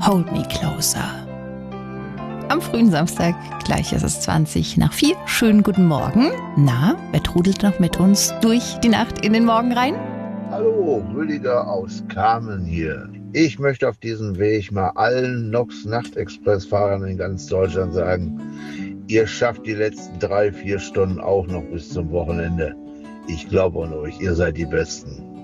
Hold Me Closer. Am frühen Samstag, gleich ist es 4:20. Schönen guten Morgen. Na, wer trudelt noch mit uns durch die Nacht in den Morgen rein? Hallo, Rüdiger aus Kamen hier. Ich möchte auf diesem Weg mal allen NOX-Nachtexpress-Fahrern in ganz Deutschland sagen, ihr schafft die letzten 3-4 Stunden auch noch bis zum Wochenende. Ich glaube an euch, ihr seid die Besten.